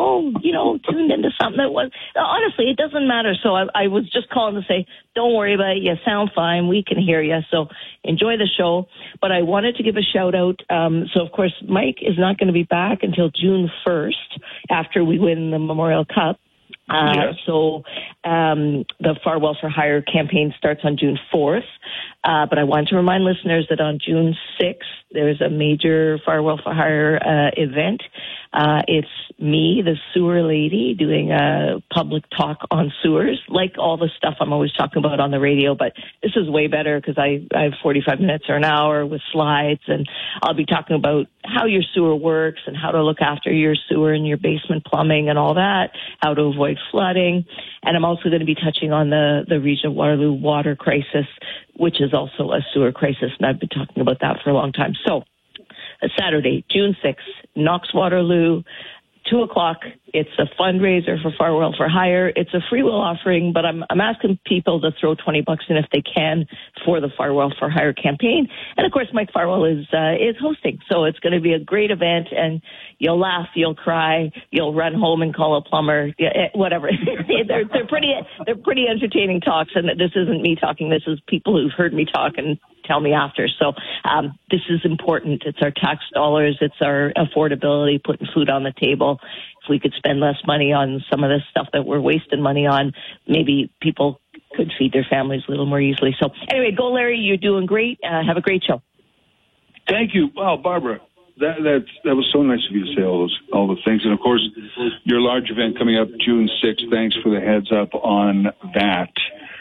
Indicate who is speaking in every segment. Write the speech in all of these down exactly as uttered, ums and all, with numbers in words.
Speaker 1: all, you know, tuned into something that was, honestly, it doesn't matter. So I, I was just calling to say, don't worry about it. You sound fine. We can hear you. So enjoy the show. But I wanted to give a shout out. Um, so, of course, Mike is not going to be back until June first after we win the Memorial Cup. Uh, yes. So um, the Farwell for Hire campaign starts on June fourth. Uh, but I want to remind listeners that on June sixth, there's a major Farwell for Hire uh, event. Uh, it's me, the sewer lady, doing a public talk on sewers, like all the stuff I'm always talking about on the radio. But this is way better because I, I have forty-five minutes or an hour with slides, and I'll be talking about how your sewer works and how to look after your sewer and your basement plumbing and all that, how to avoid flooding. And I'm also going to be touching on the, the Region of Waterloo water crisis, which is also a sewer crisis, and I've been talking about that for a long time. So, uh, Saturday, June sixth, Knox Waterloo, two o'clock. It's a fundraiser for Farwell for Hire. It's a free will offering, but I'm I'm asking people to throw twenty bucks in if they can for the Farwell for Hire campaign. And of course, Mike Farwell is uh, is hosting, so it's going to be a great event. And you'll laugh, you'll cry, you'll run home and call a plumber, yeah, whatever. they're they're pretty they're pretty entertaining talks. And this isn't me talking. This is people who've heard me talk and tell me after. So um, this is important. It's our tax dollars. It's our affordability, putting food on the table. If we could spend less money on some of this stuff that we're wasting money on, maybe people could feed their families a little more easily. So anyway, go Larry. You're doing great. Uh, have a great show.
Speaker 2: Thank you. Wow, Barbara, that that that was so nice of you to say all those all the things. And of course, your large event coming up June sixth. Thanks for the heads up on that.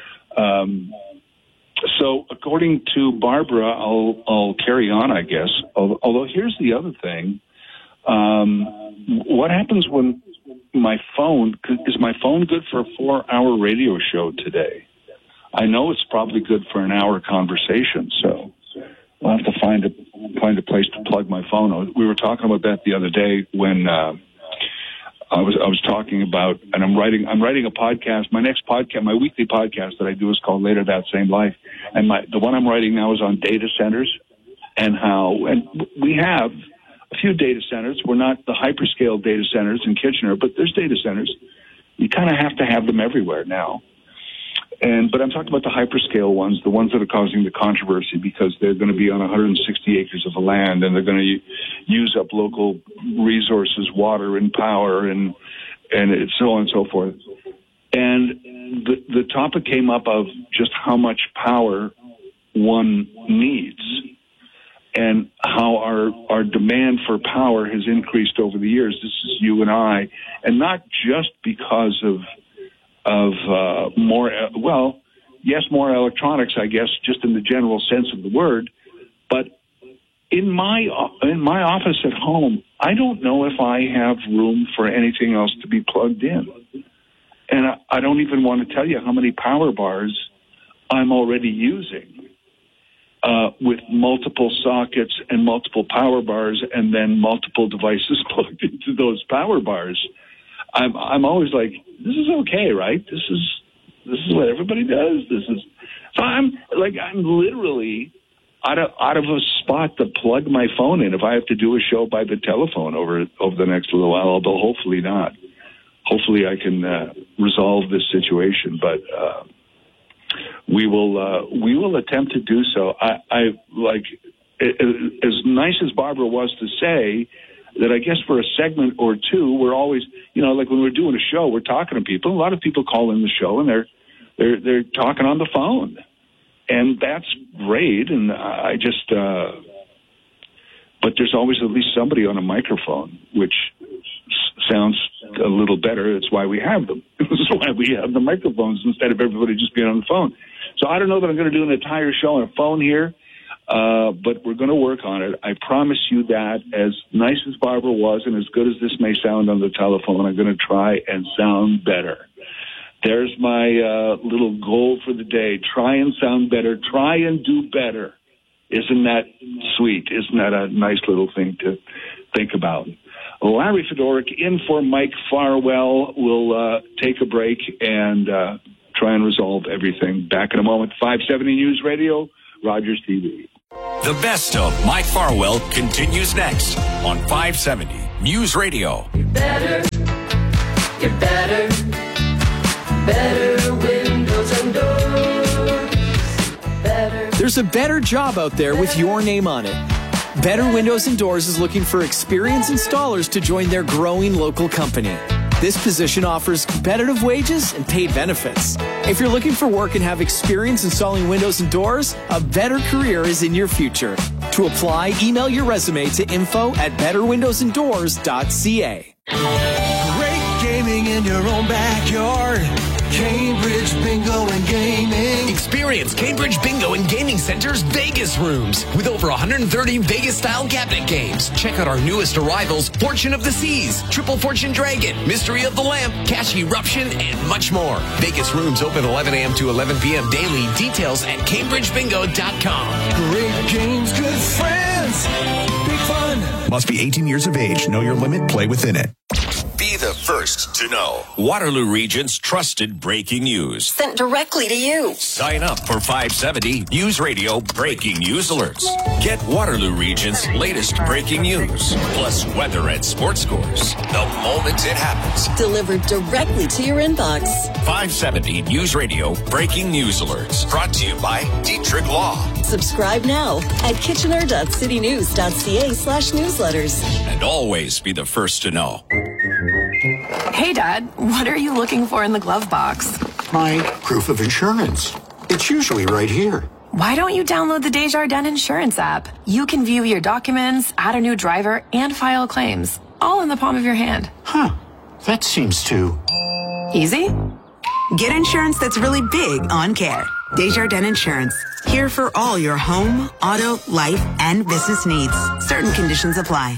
Speaker 2: Um, so according to Barbara, I'll I'll carry on, I guess. Although here's the other thing. Um, what happens when my phone, is my phone good for a four-hour radio show today? I know it's probably good for an hour conversation, so I'll have to find a find a place to plug my phone. We were talking about that the other day when uh, I was I was talking about, and I'm writing I'm writing a podcast. My next podcast, my weekly podcast that I do is called Later That Same Life, and my the one I'm writing now is on data centers and how and we have a few data centers. We're not the hyperscale data centers in Kitchener, but there's data centers. You kind of have to have them everywhere now. And but I'm talking about the hyperscale ones, the ones that are causing the controversy because they're going to be on one hundred sixty acres of land, and they're going to use up local resources, water and power, and and so on and so forth. And the the topic came up of just how much power one needs, and how our, our demand for power has increased over the years. This is you and I, and not just because of of uh, more, uh, well, yes, more electronics, I guess, just in the general sense of the word. But in my in my office at home, I don't know if I have room for anything else to be plugged in. And I, I don't even want to tell you how many power bars I'm already using. Uh, with multiple sockets and multiple power bars and then multiple devices plugged into those power bars. I'm I'm always like, this is okay, right? This is this is what everybody does. This is so I'm like I'm literally out of out of a spot to plug my phone in if I have to do a show by the telephone over over the next little while, although hopefully not. Hopefully I can uh, resolve this situation, but uh We will uh, we will attempt to do so. I, I like as nice as Barbara was to say that. I guess for a segment or two, we're always, you know, like when we're doing a show, we're talking to people. A lot of people call in the show and they're they're they're talking on the phone, and that's great. And I just, uh, but there's always at least somebody on a microphone, which sounds a little better. It's why we have them. This is why we have the microphones instead of everybody just being on the phone. So I don't know that I'm going to do an entire show on a phone here, uh, but we're going to work on it. I promise you that. As nice as Barbara was and as good as this may sound on the telephone, I'm going to try and sound better. There's my uh, little goal for the day. Try and sound better. Try and do better. Isn't that sweet? Isn't that a nice little thing to think about? Larry Fedoruk in for Mike Farwell. We'll uh, take a break and uh, try and resolve everything. Back in a moment. five seventy News Radio, Rogers T V.
Speaker 3: The best of Mike Farwell continues next on five seventy News Radio.
Speaker 4: Better. there's a better job out there with your name on it. Better Windows and Doors is looking for experienced installers to join their growing local company. This position offers competitive wages and paid benefits. If you're looking for work and have experience installing windows and doors, a better career is in your future. To apply, email your resume to info at better windows and doors dot c a.
Speaker 5: Great gaming in your own backyard. Cambridge Bingo and Gaming.
Speaker 6: Experience Cambridge Bingo and Gaming Center's Vegas rooms with over one hundred thirty Vegas-style cabinet games. Check out our newest arrivals, Fortune of the Seas, Triple Fortune Dragon, Mystery of the Lamp, Cash Eruption, and much more. Vegas rooms open eleven a.m. to eleven p.m. daily. Details at cambridge bingo dot com.
Speaker 5: Great games, good friends, big fun.
Speaker 7: Must be eighteen years of age. Know your limit. Play within it.
Speaker 3: Be the first to know. Waterloo Region's trusted breaking news.
Speaker 8: Sent directly to you.
Speaker 3: Sign up for five seventy News Radio breaking news alerts. Get Waterloo Region's latest breaking news, plus weather and sports scores the moment it happens.
Speaker 8: Delivered directly to your inbox.
Speaker 3: five seventy News Radio breaking news alerts. Brought to you by Dietrich Law.
Speaker 8: Subscribe now at kitchener dot city news dot c a slash newsletters.
Speaker 3: And always be the first to know.
Speaker 9: Hey, Dad, what are you looking for in the glove box?
Speaker 10: My proof of insurance. It's usually right here.
Speaker 9: Why don't you download the Desjardins Insurance app? You can view your documents, add a new driver, and file claims, all in the palm of your hand.
Speaker 10: Huh. That seems too...
Speaker 9: easy?
Speaker 11: Get insurance that's really big on care. Desjardins Insurance. Here for all your home, auto, life, and business needs. Certain conditions apply.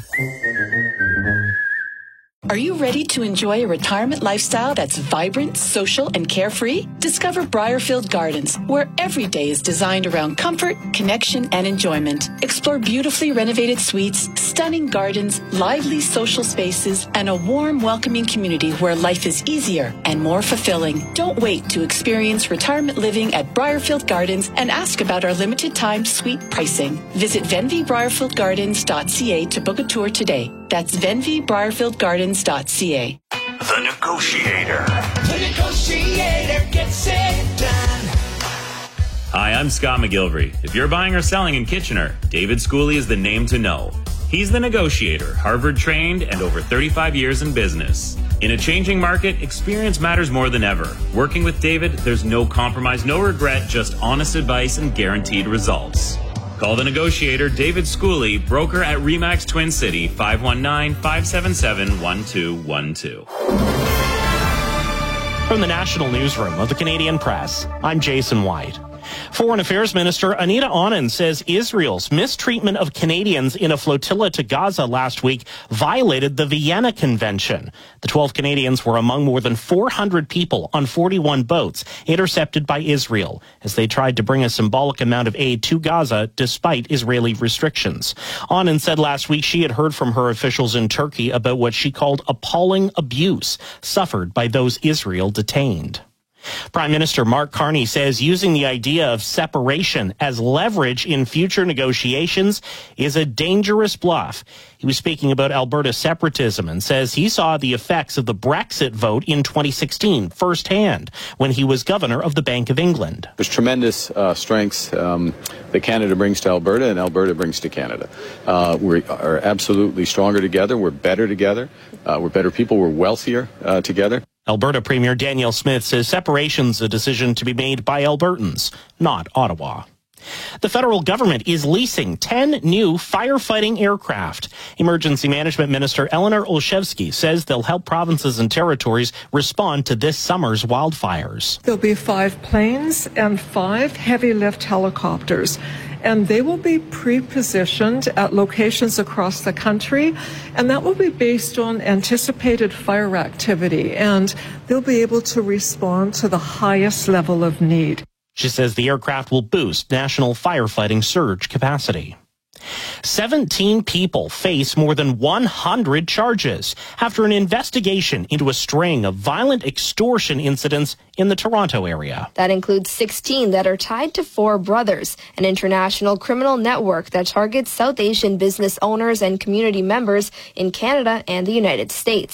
Speaker 12: Are you ready to enjoy a retirement lifestyle that's vibrant, social, and carefree? Discover Briarfield Gardens, where every day is designed around comfort, connection, and enjoyment. Explore beautifully renovated suites, stunning gardens, lively social spaces, and a warm, welcoming community where life is easier and more fulfilling. Don't wait to experience retirement living at Briarfield Gardens and ask about our limited time suite pricing. Visit venvi briarfield gardens dot c a to book a tour today. That's venvi briarfield gardens dot c a.
Speaker 3: The Negotiator.
Speaker 5: The Negotiator gets it done.
Speaker 13: Hi, I'm Scott McGilvery. If you're buying or selling in Kitchener, David Schooley is the name to know. He's the Negotiator, Harvard-trained and over thirty-five years in business. In a changing market, experience matters more than ever. Working with David, there's no compromise, no regret, just honest advice and guaranteed results. Call the Negotiator, David Schooley, broker at Remax Twin City, five one nine, five seven seven, one two one two.
Speaker 14: From the National Newsroom of the Canadian Press, I'm Jason White. Foreign Affairs Minister Anita Anand says Israel's mistreatment of Canadians in a flotilla to Gaza last week violated the Vienna Convention. The twelve Canadians were among more than four hundred people on forty-one boats intercepted by Israel as they tried to bring a symbolic amount of aid to Gaza despite Israeli restrictions. Anand said last week she had heard from her officials in Turkey about what she called appalling abuse suffered by those Israel detained. Prime Minister Mark Carney says using the idea of separation as leverage in future negotiations is a dangerous bluff. He was speaking about Alberta separatism and says he saw the effects of the Brexit vote in twenty sixteen firsthand when he was governor of the Bank of England.
Speaker 15: There's tremendous uh, strengths um, that Canada brings to Alberta and Alberta brings to Canada. Uh, we are absolutely stronger together. We're better together. Uh, we're better people. We're wealthier uh, together.
Speaker 14: Alberta Premier Danielle Smith says separation's a decision to be made by Albertans, not Ottawa. The federal government is leasing ten new firefighting aircraft. Emergency Management Minister Eleanor Olszewski says they'll help provinces and territories respond to this summer's wildfires.
Speaker 16: There'll be five planes and five heavy lift helicopters, and they will be pre-positioned at locations across the country, and that will be based on anticipated fire activity, and they'll be able to respond to the highest level of need.
Speaker 14: She says the aircraft will boost national firefighting surge capacity. seventeen people face more than one hundred charges after an investigation into a string of violent extortion incidents in the Toronto area.
Speaker 17: That includes sixteen that are tied to Four Brothers, an international criminal network that targets South Asian business owners and community members in Canada and the United States.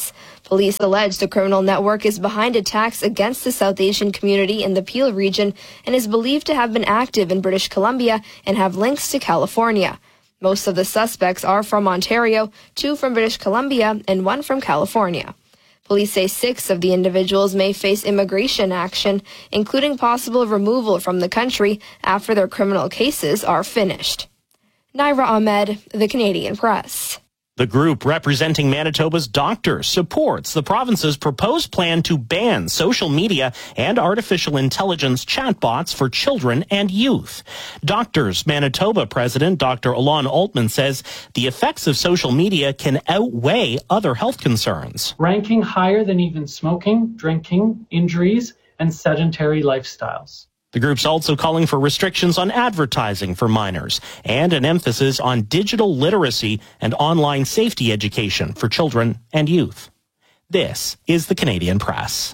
Speaker 17: Police allege the criminal network is behind attacks against the South Asian community in the Peel region and is believed to have been active in British Columbia and have links to California. Most of the suspects are from Ontario, two from British Columbia, and one from California. Police say six of the individuals may face immigration action, including possible removal from the country after their criminal cases are finished. Naira Ahmed, The Canadian Press.
Speaker 14: The group representing Manitoba's doctors supports the province's proposed plan to ban social media and artificial intelligence chatbots for children and youth. Doctors Manitoba President Doctor Alon Altman says the effects of social media can outweigh other health concerns.
Speaker 18: Ranking higher than even smoking, drinking, injuries, and sedentary lifestyles.
Speaker 14: The group's also calling for restrictions on advertising for minors and an emphasis on digital literacy and online safety education for children and youth. This is the Canadian Press.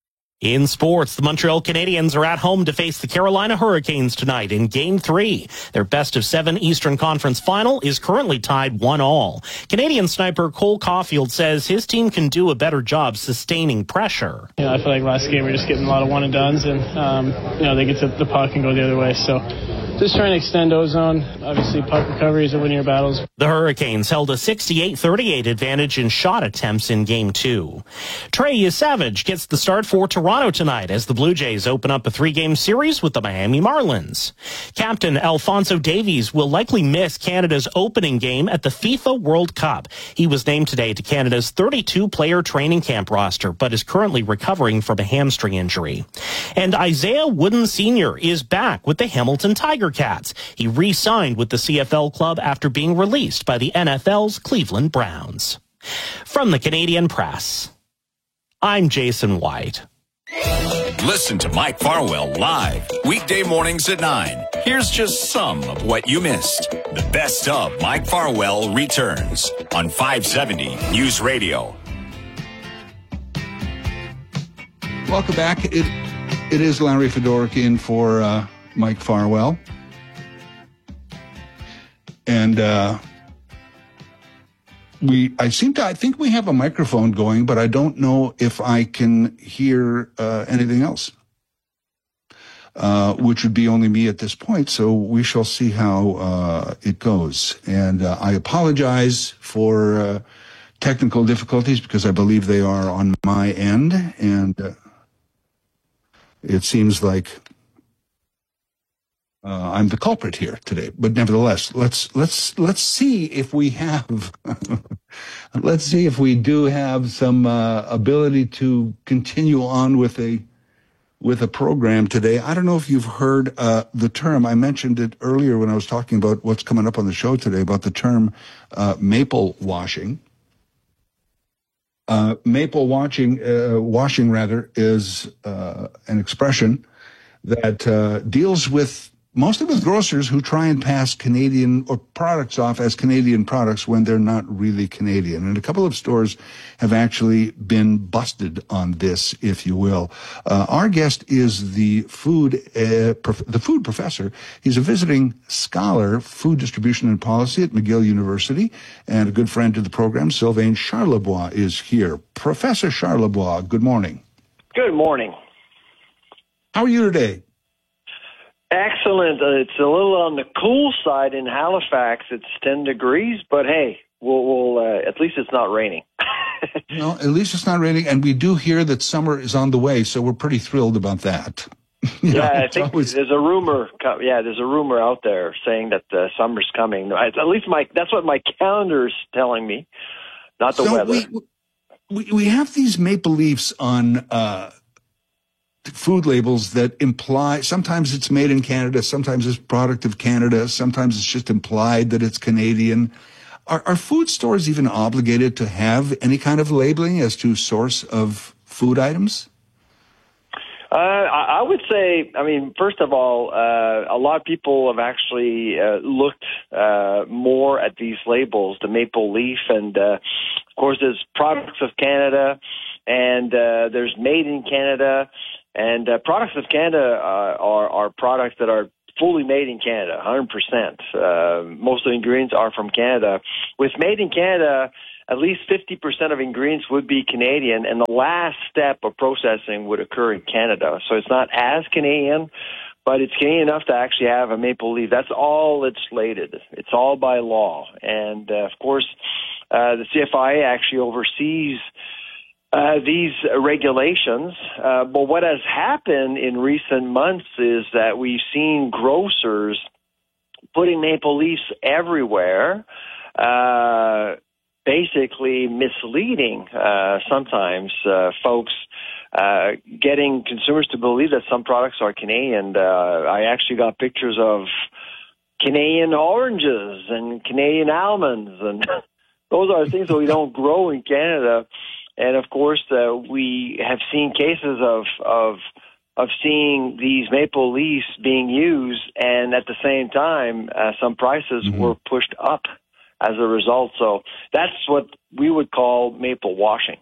Speaker 14: In sports, the Montreal Canadiens are at home to face the Carolina Hurricanes tonight in Game three. Their best-of-seven Eastern Conference final is currently tied one all. Canadian sniper Cole Caulfield says his team can do a better job sustaining pressure.
Speaker 19: You know, I feel like last game we were just getting a lot of one-and-dones, and, um, you know, they get to the puck and go the other way, so just trying to extend ozone. Obviously, puck recoveries are winning your battles.
Speaker 14: The Hurricanes held a sixty-eight thirty-eight advantage in shot attempts in Game two. Trey Yesavage gets the start for Toronto tonight as the Blue Jays open up a three-game series with the Miami Marlins. Captain Alphonso Davies will likely miss Canada's opening game at the FIFA World Cup. He was named today to Canada's thirty-two player training camp roster, but is currently recovering from a hamstring injury. And Isaiah Wooden Senior is back with the Hamilton Tiger Cats. He re-signed with the C F L club after being released by the N F L's Cleveland Browns. From the Canadian Press, I'm Jason White.
Speaker 3: Listen to Mike Farwell live weekday mornings at nine. Here's just some of what you missed. The best of Mike Farwell returns on five seventy News Radio.
Speaker 20: Welcome back. It it is Larry Fedoruk in for uh, Mike Farwell. And uh, we, I seem to, I think we have a microphone going, but I don't know if I can hear uh, anything else, uh, which would be only me at this point. So we shall see how uh, it goes. And uh, I apologize for uh, technical difficulties because I believe they are on my end. And uh, it seems like Uh, I'm the culprit here today, but nevertheless, let's let's let's see if we have let's see if we do have some uh, ability to continue on with a with a program today. I don't know if you've heard uh, the term. I mentioned it earlier when I was talking about what's coming up on the show today about the term uh, maple washing. Uh, maple washing, uh, washing rather, is uh, an expression that uh, deals with mostly with grocers who try and pass Canadian or products off as Canadian products when they're not really Canadian. And a couple of stores have actually been busted on this, if you will. Uh, our guest is the food, uh, prof- the food professor. He's a visiting scholar, food distribution and policy at McGill University, and a good friend to the program, Sylvain Charlebois, is here. Professor Charlebois, good morning.
Speaker 21: Good morning.
Speaker 20: How are you today?
Speaker 21: Excellent. Uh, it's a little on the cool side in Halifax. It's ten degrees, but hey, we'll, we'll uh, at least it's not raining.
Speaker 20: No, at least it's not raining, and we do hear that summer is on the way, so we're pretty thrilled about that.
Speaker 21: yeah, know, I think always... there's a rumor. Yeah, there's a rumor out there saying that uh, summer's coming. At least my that's what my calendar's telling me, not the
Speaker 20: so
Speaker 21: weather.
Speaker 20: We, we we have these maple leafs on Uh, food labels that imply, sometimes it's made in Canada, sometimes it's product of Canada, sometimes it's just implied that it's Canadian. Are, are food stores even obligated to have any kind of labeling as to source of food items?
Speaker 21: Uh, I, I would say, I mean, first of all, uh, a lot of people have actually uh, looked uh, more at these labels, the maple leaf, and uh, of course there's products of Canada, and uh, there's made in Canada. And uh, products of Canada uh, are, are products that are fully made in Canada, one hundred percent. Uh, most of the ingredients are from Canada. With made in Canada, at least fifty percent of ingredients would be Canadian, and the last step of processing would occur in Canada. So it's not as Canadian, but it's Canadian enough to actually have a maple leaf. That's all it's slated. It's all by law. And, uh, of course, uh, the C F I actually oversees uh, these regulations. Uh, but what has happened in recent months is that we've seen grocers putting maple leaves everywhere, uh, basically misleading uh, sometimes uh, folks, uh, getting consumers to believe that some products are Canadian. Uh, I actually got pictures of Canadian oranges and Canadian almonds, and those are things that we don't grow in Canada. And, of course, uh, we have seen cases of of of seeing these maple leaves being used, and at the same time, uh, some prices mm-hmm. were pushed up as a result. So that's what we would call maple washing.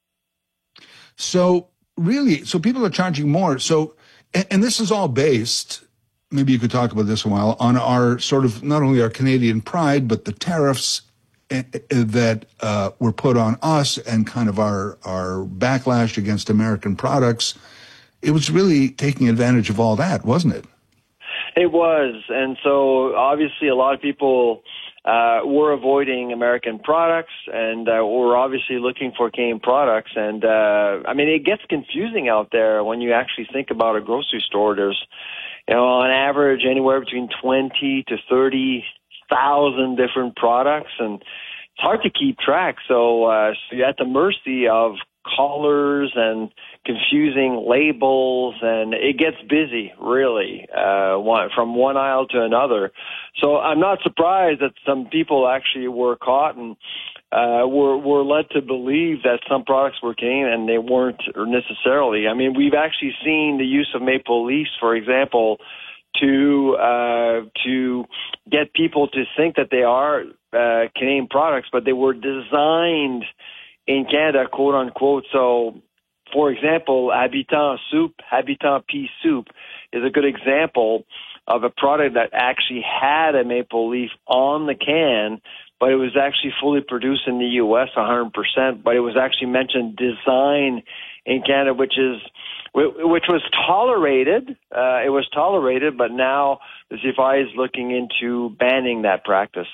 Speaker 20: So really, so people are charging more. So, and, and this is all based, maybe you could talk about this a while, on our sort of, not only our Canadian pride, but the tariffs that uh, were put on us and kind of our, our backlash against American products. It was really taking advantage of all that, wasn't it?
Speaker 21: It was. And so obviously a lot of people uh, were avoiding American products, and uh, were obviously looking for Canadian products. And uh, I mean, it gets confusing out there when you actually think about a grocery store. There's, you know, on average anywhere between twenty to thirty thousand different products, and it's hard to keep track. So, uh, so you're at the mercy of colors and confusing labels, and it gets busy, really, uh, one, from one aisle to another. So I'm not surprised that some people actually were caught and uh, were, were led to believe that some products were Canadian, and they weren't necessarily. I mean, we've actually seen the use of maple leaves, for example, to uh, to get people to think that they are uh, Canadian products, but they were designed in Canada, quote unquote. So, for example, Habitant soup, Habitant pea soup is a good example of a product that actually had a maple leaf on the can, but it was actually fully produced in the U S one hundred percent, but it was actually mentioned design in Canada, which is which was tolerated. Uh, it was tolerated, but now the C F I is looking into banning that practice.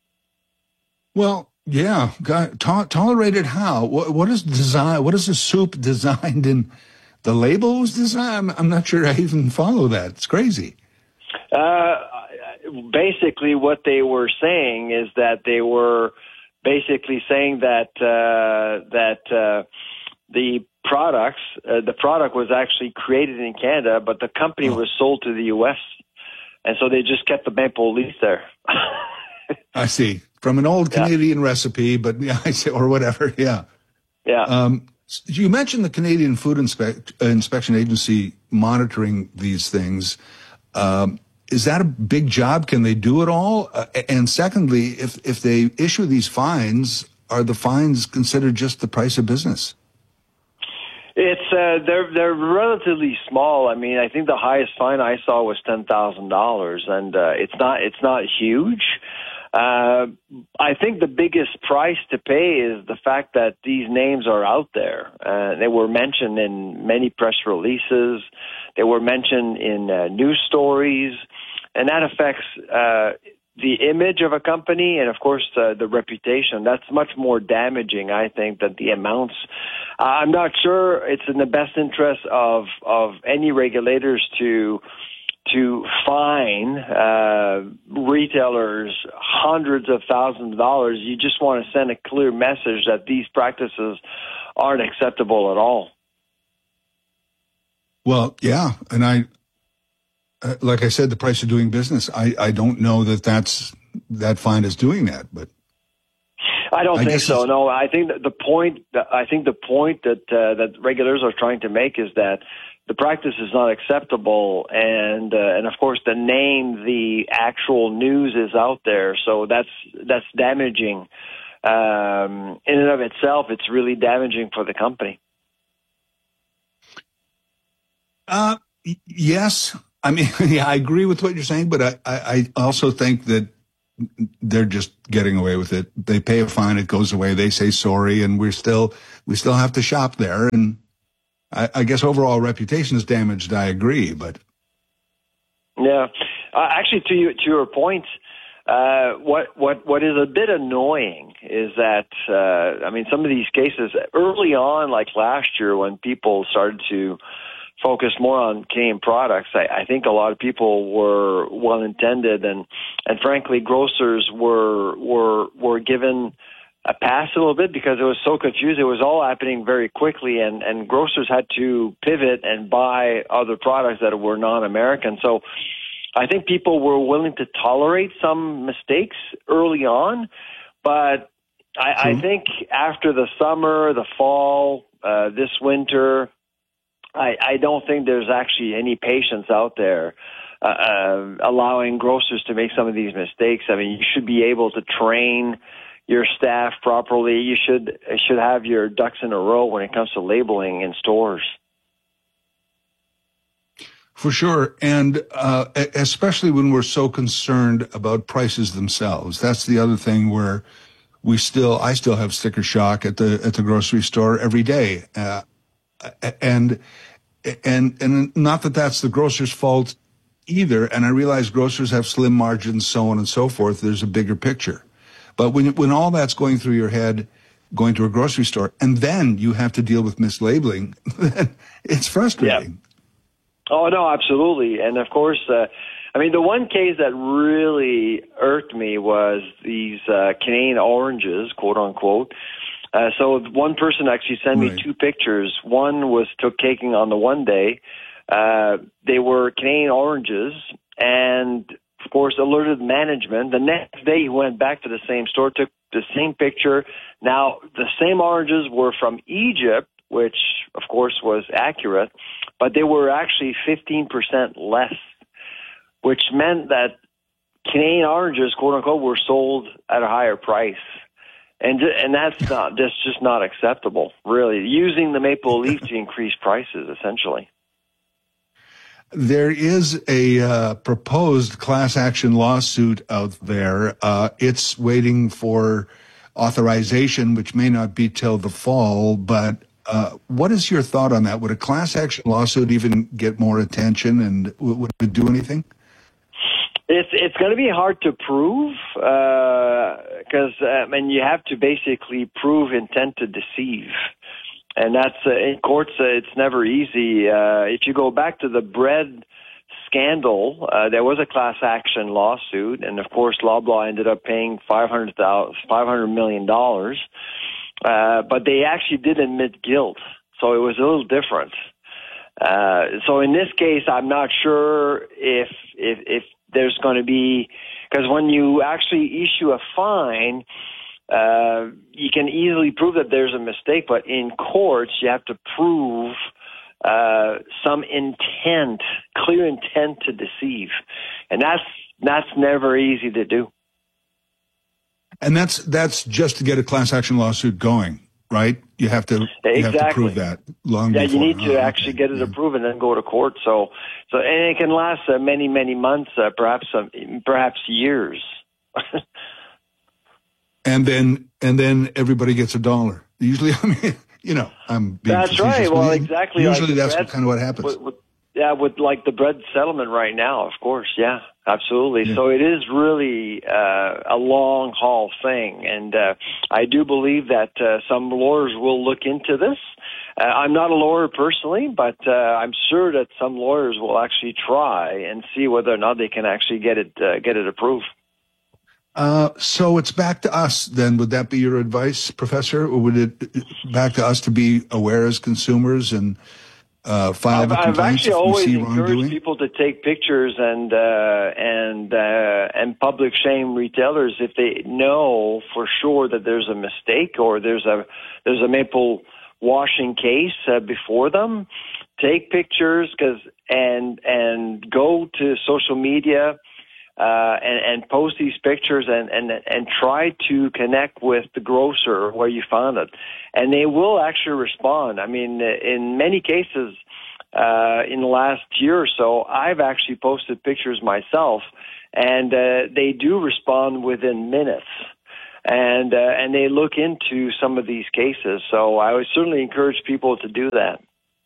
Speaker 20: Well, yeah, God, to- tolerated how? What, what is design? What is the soup designed in? The label was designed. I'm, I'm not sure I even follow that. It's crazy.
Speaker 21: Uh, basically, what they were saying is that they were basically saying that uh, that uh, the products, uh, the product was actually created in Canada, but the company oh. was sold to the U S, and so they just kept the maple leaf there.
Speaker 20: I see. From an old Canadian yeah. recipe, but yeah, I say, or whatever. Yeah.
Speaker 21: Yeah.
Speaker 20: Um, you mentioned the Canadian Food Inspe- uh, Inspection Agency monitoring these things. Um, is that a big job? Can they do it all? Uh, and secondly, if, if they issue these fines, are the fines considered just the price of business?
Speaker 21: It's uh, they're they're relatively small. I mean, I think the highest fine I saw was ten thousand dollars, and uh, it's not it's not huge. Uh, I think the biggest price to pay is the fact that these names are out there. Uh, they were mentioned in many press releases. They were mentioned in uh, news stories, and that affects uh, the image of a company and, of course, uh, the reputation. That's much more damaging, I think, than the amounts. Uh, I'm not sure it's in the best interest of, of any regulators to to fine uh, retailers hundreds of thousands of dollars. You just want to send a clear message that these practices aren't acceptable at all.
Speaker 20: Well, yeah, and I, uh, like I said, the price of doing business. I, I don't know that that's that fine is doing that, but
Speaker 21: I don't I think so. No, I think that the point. I think the point that uh, that regulators are trying to make is that the practice is not acceptable, and uh, and of course the name, the actual news is out there, so that's that's damaging. Um, in and of itself, it's really damaging for the company.
Speaker 20: Uh, yes. I mean, yeah, I agree with what you're saying, but I, I, I also think that they're just getting away with it. They pay a fine, it goes away, they say sorry, and we're still we still have to shop there. And I, I guess overall reputation is damaged. I agree, but
Speaker 21: yeah, uh, actually, to you, to your point, uh, what what what is a bit annoying is that uh, I mean, some of these cases early on, like last year, when people started to focus more on Canadian products, I, I think a lot of people were well intended, and and frankly, grocers were were were given a pass a little bit because it was so confused. It was all happening very quickly, and and grocers had to pivot and buy other products that were non-American. So I think people were willing to tolerate some mistakes early on, but I, I think after the summer, the fall, uh, this winter, I, I don't think there's actually any patience out there uh, uh, allowing grocers to make some of these mistakes. I mean, you should be able to train your staff properly. You should should have your ducks in a row when it comes to labeling in stores.
Speaker 20: For sure, and uh, especially when we're so concerned about prices themselves. That's the other thing where we still, I still have sticker shock at the at the grocery store every day. Uh, And, and, and not that that's the grocer's fault either. And I realize grocers have slim margins, so on and so forth. There's a bigger picture. But when, when all that's going through your head, going to a grocery store, and then you have to deal with mislabeling, it's frustrating.
Speaker 21: Yeah. Oh, no, absolutely. And of course, uh, I mean, the one case that really irked me was these uh, Canadian oranges, quote unquote. Uh, so one person actually sent me right. two pictures. One was took taking on the one day. Uh, they were Canadian oranges, and of course alerted management. The next day he went back to the same store, took the same picture. Now the same oranges were from Egypt, which of course was accurate, but they were actually fifteen percent less, which meant that Canadian oranges, quote unquote, were sold at a higher price. And and that's not that's just not acceptable, really. Using the maple leaf to increase prices, essentially.
Speaker 20: There is a uh, proposed class action lawsuit out there. Uh, it's waiting for authorization, which may not be till the fall. But uh, what is your thought on that? Would a class action lawsuit even get more attention, and would it do anything?
Speaker 21: It's it's going to be hard to prove because uh, I mean you have to basically prove intent to deceive, and that's uh, in courts. Uh, it's never easy. Uh, if you go back to the bread scandal, uh, there was a class action lawsuit, and of course Loblaw ended up paying five hundred thousand, five hundred million dollars, uh, but they actually did admit guilt, so it was a little different. Uh, so in this case, I'm not sure if if if there's going to be, because when you actually issue a fine, uh, you can easily prove that there's a mistake, but in courts, you have to prove uh, some intent, clear intent to deceive. And that's, that's never easy to do.
Speaker 20: And that's, that's just to get a class action lawsuit going, right? You have to,
Speaker 21: exactly.
Speaker 20: you have to prove that long
Speaker 21: yeah,
Speaker 20: before.
Speaker 21: you need to
Speaker 20: oh,
Speaker 21: actually
Speaker 20: okay.
Speaker 21: get it
Speaker 20: yeah.
Speaker 21: approved and then go to court. So, so and it can last uh, many, many months, uh, perhaps, um, perhaps years.
Speaker 20: and then, and then everybody gets a dollar. Usually, I mean, you know, I'm being
Speaker 21: That's
Speaker 20: facetious,
Speaker 21: right. Well, exactly.
Speaker 20: Usually,
Speaker 21: like
Speaker 20: that's
Speaker 21: bread,
Speaker 20: what, kind of what happens.
Speaker 21: With, with, yeah, with like the bread settlement right now, of course. Yeah, absolutely.
Speaker 20: Yeah.
Speaker 21: So it is really uh, a long haul thing, and uh, I do believe that uh, some lawyers will look into this. Uh, I'm not a lawyer personally, but uh, I'm sure that some lawyers will actually try and see whether or not they can actually get it uh, get it approved.
Speaker 20: Uh, so it's back to us then. Would that be your advice, Professor? Or would it back to us to be aware as consumers and uh, file
Speaker 21: I've,
Speaker 20: the
Speaker 21: I've
Speaker 20: complaints
Speaker 21: actually
Speaker 20: if we
Speaker 21: always
Speaker 20: see
Speaker 21: encouraged
Speaker 20: wrongdoing?
Speaker 21: people to take pictures and uh, and uh, and public shame retailers if they know for sure that there's a mistake or there's a there's a maple washing case uh, before them. Take pictures, cause and and go to social media. Uh, and, and post these pictures and, and, and try to connect with the grocer where you found it. And they will actually respond. I mean, in many cases, uh, in the last year or so, I've actually posted pictures myself, and uh, they do respond within minutes. And uh, and they look into some of these cases. So I would certainly encourage people to do that.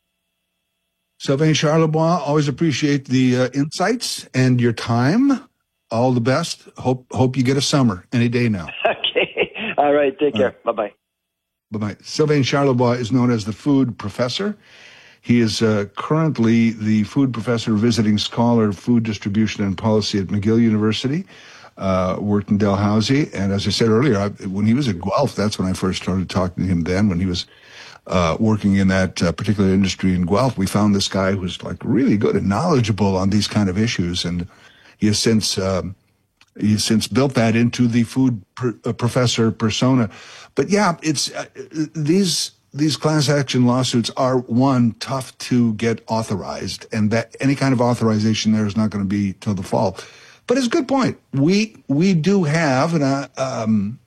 Speaker 20: Sylvain Charlebois, always appreciate the uh, insights and your time. All the best. Hope hope you get a summer any day now.
Speaker 21: Okay. All right. Take care.
Speaker 20: Right.
Speaker 21: Bye-bye.
Speaker 20: Bye-bye. Sylvain Charlebois is known as the food professor. He is uh, currently the food professor, visiting scholar of food distribution and policy at McGill University. Uh, worked in Dalhousie, and as I said earlier, I, when he was at Guelph, that's when I first started talking to him then, when he was uh, working in that uh, particular industry in Guelph. We found this guy who was like really good and knowledgeable on these kind of issues, and he has since um, he has since built that into the food per, uh, professor persona. But yeah, it's uh, these these class action lawsuits are, one, tough to get authorized, and that any kind of authorization there is not going to be till the fall. But it's a good point. We we do have, and I, um,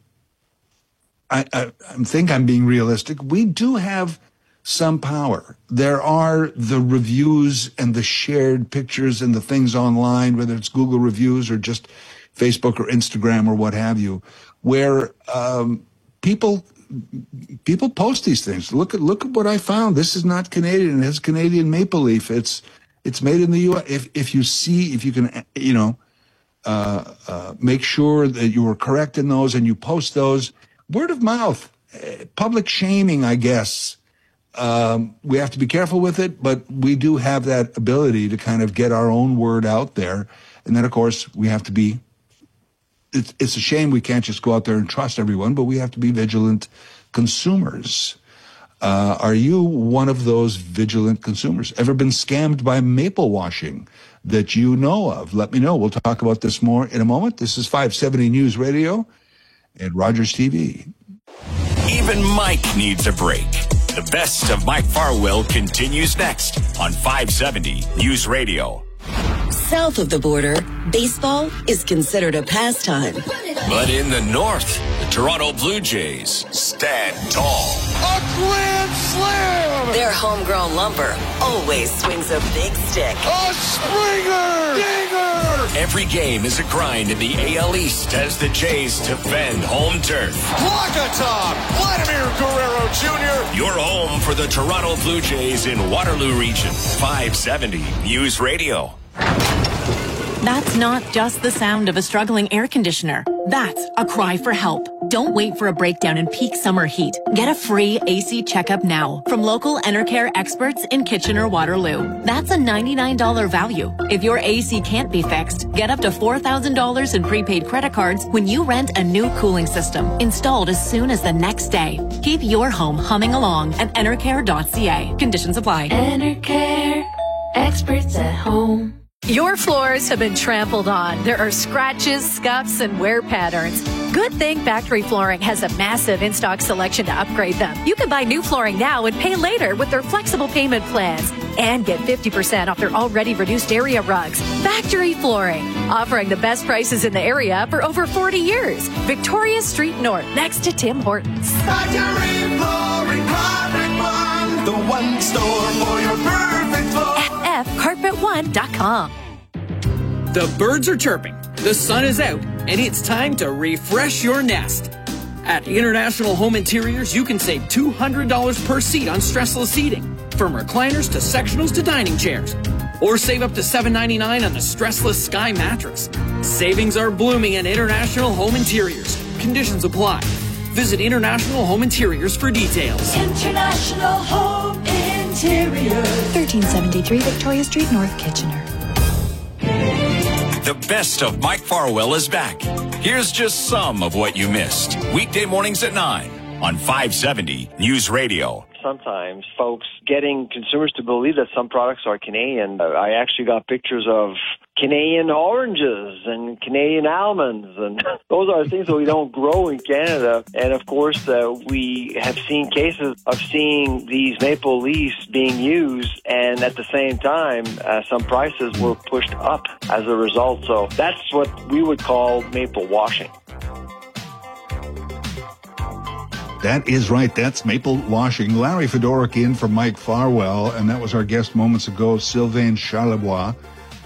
Speaker 20: I, I, I think I'm being realistic, we do have some power. There are the reviews and the shared pictures and the things online, whether it's Google reviews or just Facebook or Instagram or what have you, where um, people people post these things. Look at look at what I found. This is not Canadian. It has Canadian maple leaf. It's it's made in the U S. If if you see, if you can, you know. Uh, uh, make sure that you are correct in those and you post those. Word of mouth, uh, public shaming, I guess. Um, we have to be careful with it, but we do have that ability to kind of get our own word out there. And then, of course, we have to be, it's, it's a shame we can't just go out there and trust everyone, but we have to be vigilant consumers. Uh, are you one of those vigilant consumers? Ever been scammed by maple washing that you know of? Let me know. We'll talk about this more in a moment. This is five seventy News Radio and Rogers T V.
Speaker 3: Even Mike needs a break. The best of Mike Farwell continues next on five seventy News Radio.
Speaker 8: South of the border, baseball is considered a pastime.
Speaker 3: But in the north, the Toronto Blue Jays stand tall.
Speaker 5: A grand slam!
Speaker 8: Their homegrown lumber always swings a big stick.
Speaker 5: A Springer! Dinger!
Speaker 3: Every game is a grind in the A L East as the Jays defend home turf.
Speaker 5: Walk-a-top! Vladimir Guerrero Junior
Speaker 3: Your home for the Toronto Blue Jays in Waterloo Region. five seventy News Radio.
Speaker 1: That's not just the sound of a struggling air conditioner. That's a cry for help. Don't wait for a breakdown in peak summer heat. Get a free A C checkup now from local Enercare experts in Kitchener-Waterloo. That's a ninety-nine dollars value. If your A C can't be fixed, get up to four thousand dollars in prepaid credit cards when you rent a new cooling system, installed as soon as the next day. Keep your home humming along at enercare dot c a. Conditions apply.
Speaker 22: Enercare, experts at home.
Speaker 23: Your floors have been trampled on. There are scratches, scuffs, and wear patterns. Good thing Factory Flooring has a massive in-stock selection to upgrade them. You can buy new flooring now and pay later with their flexible payment plans. And get fifty percent off their already reduced area rugs. Factory Flooring, offering the best prices in the area for over forty years. Victoria Street North, next to Tim Hortons.
Speaker 5: Factory Flooring, Carpet One, the one store for your perfect floor.
Speaker 23: F F carpet one dot com.
Speaker 24: The birds are chirping, the sun is out, and it's time to refresh your nest. At International Home Interiors, you can save two hundred dollars per seat on stressless seating, from recliners to sectionals to dining chairs. Or save up to seven ninety-nine on the stressless Sky mattress. Savings are blooming at International Home Interiors. Conditions apply. Visit International Home Interiors for details.
Speaker 22: International Home Interiors.
Speaker 25: thirteen seventy-three Victoria Street, North Kitchener.
Speaker 3: The best of Mike Farwell is back. Here's just some of what you missed. Weekday mornings at nine on five seventy News Radio.
Speaker 21: Sometimes folks getting consumers to believe that some products are Canadian. I actually got pictures of Canadian oranges and Canadian almonds, and those are things that we don't grow in Canada. And of course, uh, we have seen cases of seeing these maple leaves being used, and at the same time, uh, some prices were pushed up as a result. So that's what we would call maple washing.
Speaker 20: That is right. That's maple washing. Larry Fedoruk in for Mike Farwell, and that was our guest moments ago, Sylvain Charlebois,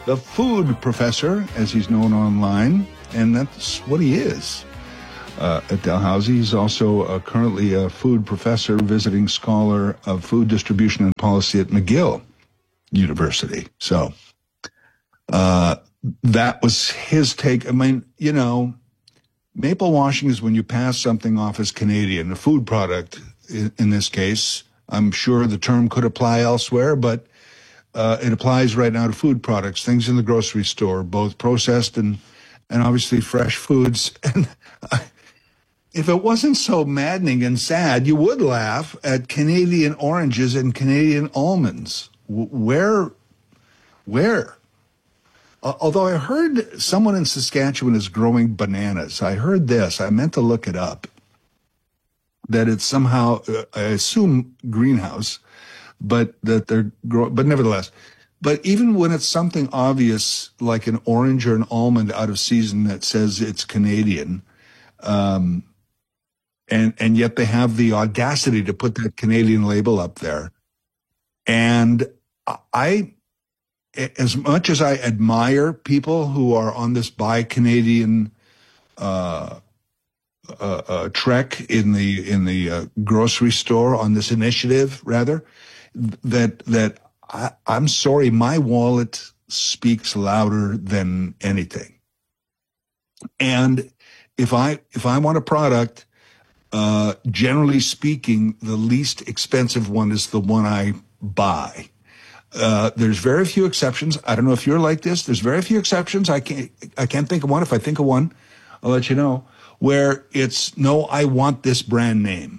Speaker 20: the food professor, as he's known online, and that's what he is. Uh, at Dalhousie, he's also uh, currently a food professor, visiting scholar of food distribution and policy at McGill University. So uh, that was his take. I mean, you know, maple washing is when you pass something off as Canadian, a food product in, in this case. I'm sure the term could apply elsewhere, but uh, it applies right now to food products, things in the grocery store, both processed and, and obviously fresh foods. And I, if it wasn't so maddening and sad, you would laugh at Canadian oranges and Canadian almonds. Where, where? Uh, although I heard someone in Saskatchewan is growing bananas. I heard this. I meant to look it up. That it's somehow, uh, I assume greenhouse, but that they're growing, but nevertheless. But even when it's something obvious, like an orange or an almond out of season that says it's Canadian, um, and, and yet they have the audacity to put that Canadian label up there. And I, as much as I admire people who are on this buy Canadian, uh, uh, uh trek in the, in the uh, grocery store, on this initiative, rather, that, that I, I'm sorry, my wallet speaks louder than anything. And if I, if I want a product, uh, generally speaking, the least expensive one is the one I buy. Uh, there's very few exceptions. I don't know if you're like this. There's very few exceptions. I can't, I can't think of one. If I think of one, I'll let you know, where it's, no, I want this brand name.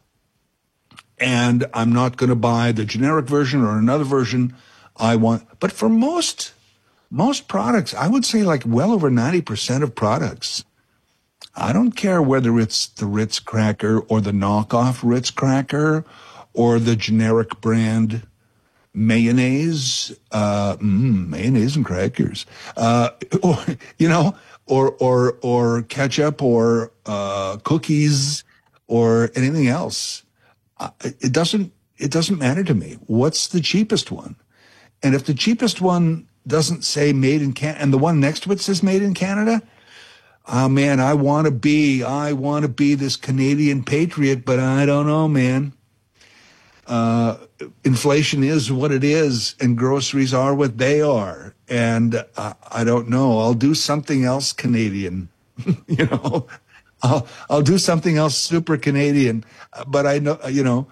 Speaker 20: And I'm not going to buy the generic version or another version. I want, but for most, most products, I would say like well over ninety percent of products, I don't care whether it's the Ritz cracker or the knockoff Ritz cracker or the generic brand mayonnaise, uh, mm, mayonnaise and crackers, uh, or, you know, or, or, or ketchup or, uh, cookies or anything else. Uh, it doesn't, it doesn't matter to me. What's the cheapest one? And if the cheapest one doesn't say made in Canada and the one next to it says made in Canada, oh man, I want to be, I want to be this Canadian patriot, but I don't know, man. Uh, inflation is what it is, and groceries are what they are. And uh, I don't know. I'll do something else Canadian, you know. I'll I'll do something else super Canadian. But I know, you know,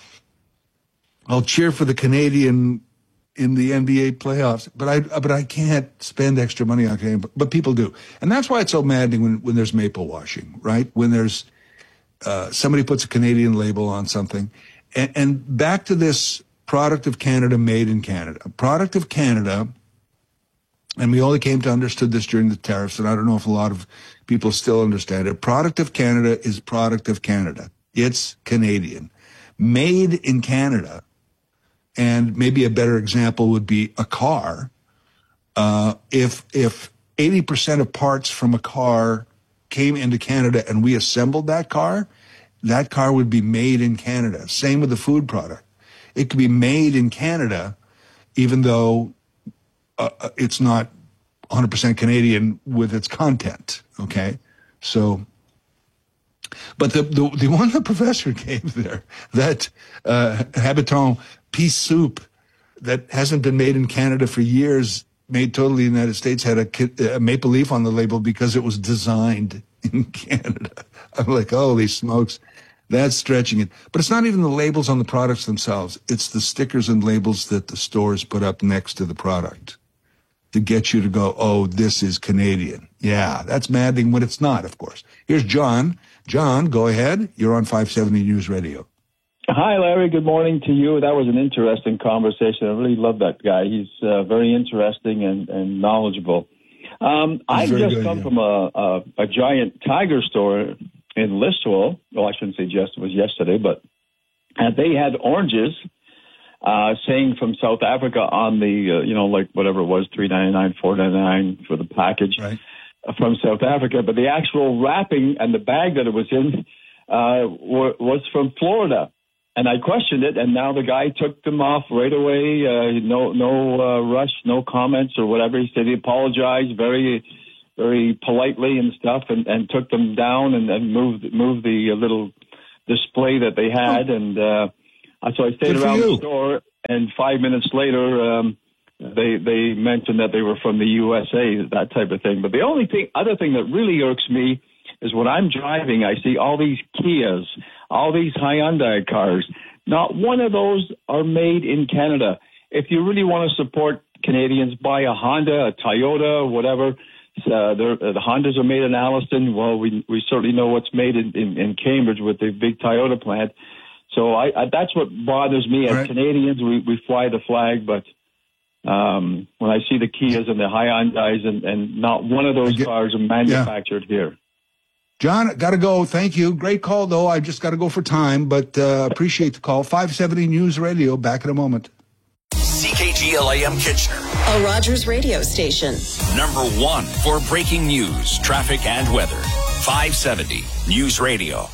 Speaker 20: I'll cheer for the Canadian in the N B A playoffs. But I but I can't spend extra money on Canadian. But, but people do, and that's why it's so maddening when when there's maple washing, right? When there's uh, somebody puts a Canadian label on something. And, and back to this product of Canada, made in Canada. A product of Canada, and we only came to understand this during the tariffs, and I don't know if a lot of people still understand it. Product of Canada is product of Canada. It's Canadian. Made in Canada, and maybe a better example would be a car. Uh, if if eighty percent of parts from a car came into Canada and we assembled that car, that car would be made in Canada. Same with the food product. It could be made in Canada, even though uh, it's not one hundred percent Canadian with its content, okay? So, but the, the, the one the professor gave there, that uh, Habitant pea soup that hasn't been made in Canada for years, made totally in the United States, had a, a maple leaf on the label because it was designed in Canada. I'm like, holy smokes, that's stretching it. But it's not even the labels on the products themselves. It's the stickers and labels that the stores put up next to the product to get you to go, oh, this is Canadian. Yeah, that's maddening when it's not, of course. Here's John. John, go ahead. You're on five seventy News Radio.
Speaker 2: Hi, Larry. Good morning to you. That was an interesting conversation. I really love that guy. He's uh, very interesting and, and knowledgeable. Um, I've just good, come yeah. from a, a, a giant Tiger store in Listowel. Well, I shouldn't say just, it was yesterday, but and they had oranges uh, saying from South Africa on the, uh, you know, like whatever it was, three ninety-nine, four ninety-nine for the package right. uh, from South Africa. But the actual wrapping and the bag that it was in uh, w- was from Florida. and I questioned it, and now the guy took them off right away. Uh, no, no uh, rush, no comments or whatever. He said he apologized very, very politely and stuff, and, and took them down and, and moved moved the uh, little display that they had. And uh, so I stayed
Speaker 20: Good
Speaker 2: around the store, and five minutes later, um, they they mentioned that they were from the U S A, that type of thing. But the only thing, other thing that really irks me is when I'm driving, I see all these Kias, all these Hyundai cars. Not one of those are made in Canada. If you really want to support Canadians, buy a Honda, a Toyota, whatever. Uh, the Hondas are made in Alliston. Well, we we certainly know what's made in, in, in Cambridge with the big Toyota plant. So I, I that's what bothers me. As right. Canadians, we, we fly the flag, but um, when I see the Kias and the Hyundais, and, and not one of those get, cars are manufactured yeah. here.
Speaker 20: John, got to go. Thank you. Great call, though. I just got to go for time, but uh, appreciate the call. five seventy News Radio. Back in a moment.
Speaker 3: C K G L A M Kitchener,
Speaker 8: a Rogers radio station.
Speaker 3: Number one for breaking news, traffic, and weather. five seventy News Radio.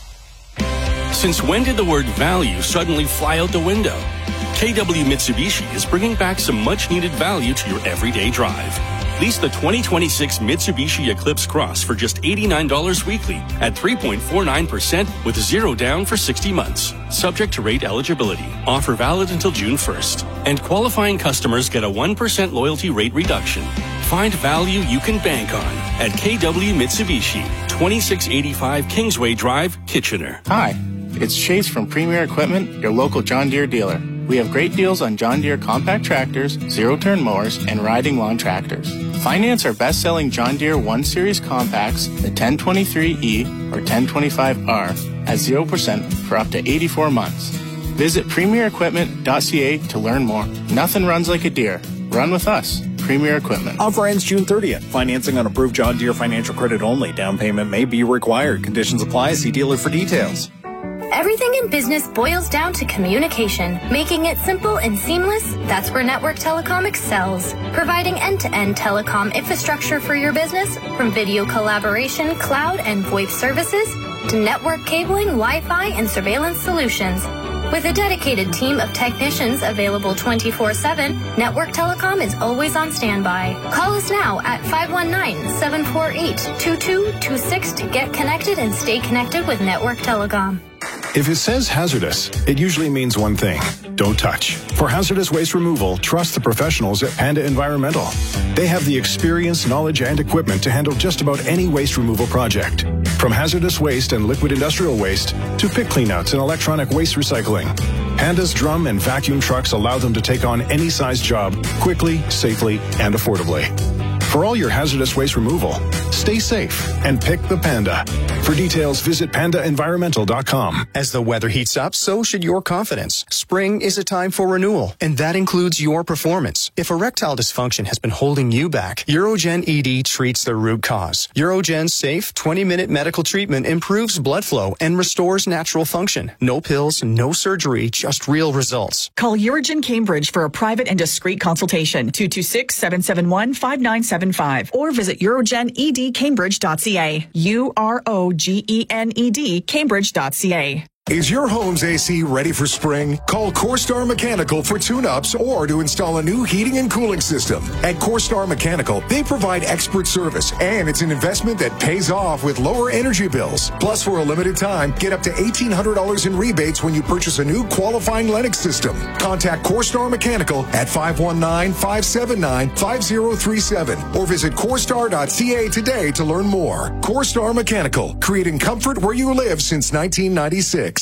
Speaker 4: Since when did the word value suddenly fly out the window? K W Mitsubishi is bringing back some much-needed value to your everyday drive. Lease the twenty twenty-six Mitsubishi Eclipse Cross for just eighty-nine dollars weekly at three point four nine percent with zero down for sixty months. Subject to rate eligibility. Offer valid until June first. And qualifying customers get a one percent loyalty rate reduction. Find value you can bank on at K W Mitsubishi, twenty-six eighty-five Kingsway Drive, Kitchener.
Speaker 6: Hi, it's Chase from Premier Equipment, your local John Deere dealer. We have great deals on John Deere compact tractors, zero-turn mowers, and riding lawn tractors. Finance our best-selling John Deere one series compacts, the ten twenty-three E or ten twenty-five R, at zero percent for up to eighty-four months. Visit premier equipment dot c a to learn more. Nothing runs like a Deere. Run with us. Premier Equipment.
Speaker 7: Offer ends June thirtieth. Financing on approved John Deere financial credit only. Down payment may be required. Conditions apply. See dealer for details.
Speaker 9: Everything in business boils down to communication. Making it simple and seamless, that's where Network Telecom excels. Providing end-to-end telecom infrastructure for your business, from video collaboration, cloud, and VoIP services, to network cabling, Wi-Fi, and surveillance solutions. With a dedicated team of technicians available twenty-four seven, Network Telecom is always on standby. Call us now at five one nine, seven four eight, two two two six to get connected and stay connected with Network Telecom.
Speaker 10: If it says hazardous, it usually means one thing: don't touch. For hazardous waste removal, trust the professionals at Panda Environmental. They have the experience, knowledge, and equipment to handle just about any waste removal project. From hazardous waste and liquid industrial waste to pit cleanouts and electronic waste recycling, Panda's drum and vacuum trucks allow them to take on any size job quickly, safely, and affordably. For all your hazardous waste removal, stay safe and pick the Panda. For details, visit panda environmental dot com.
Speaker 26: As the weather heats up, so should your confidence. Spring is a time for renewal, and that includes your performance. If erectile dysfunction has been holding you back, Urogen E D treats the root cause. Urogen's safe twenty-minute medical treatment improves blood flow and restores natural function. No pills, no surgery, just real results.
Speaker 27: Call Urogen Cambridge for a private and discreet consultation. two two six, seven seven one, five nine seven five or visit urogen e d cambridge dot c a. U R O G E N E D Cambridge dot c a.
Speaker 28: Is your home's A C ready for spring? Call CoreStar Mechanical for tune-ups or to install a new heating and cooling system. At CoreStar Mechanical, they provide expert service, and it's an investment that pays off with lower energy bills. Plus, for a limited time, get up to eighteen hundred dollars in rebates when you purchase a new qualifying Lennox system. Contact CoreStar Mechanical at five one nine, five seven nine, five zero three seven or visit corestar dot c a today to learn more. CoreStar Mechanical, creating comfort where you live since nineteen ninety-six.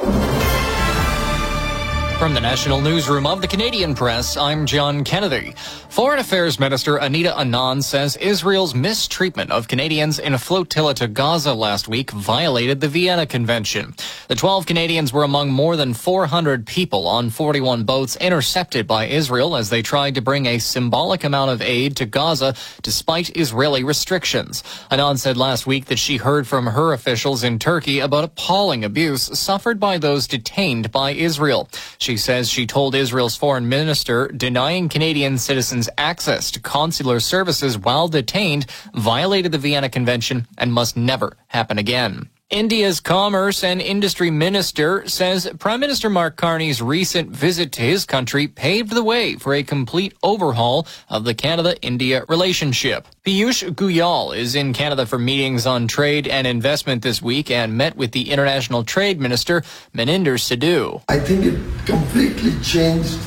Speaker 29: From the National Newsroom of the Canadian Press, I'm John Kennedy. Foreign Affairs Minister Anita Anand says Israel's mistreatment of Canadians in a flotilla to Gaza last week violated the Vienna Convention. The twelve Canadians were among more than four hundred people on forty-one boats intercepted by Israel as they tried to bring a symbolic amount of aid to Gaza despite Israeli restrictions. Anand said last week that she heard from her officials in Turkey about appalling abuse suffered by those detained by Israel. She says she told Israel's foreign minister denying Canadian citizens access to consular services while detained violated the Vienna Convention and must never happen again. India's Commerce and Industry Minister says Prime Minister Mark Carney's recent visit to his country paved the way for a complete overhaul of the Canada-India relationship. Piyush Goyal is in Canada for meetings on trade and investment this week and met with the International Trade Minister, Maninder Sidhu.
Speaker 11: I think it completely changed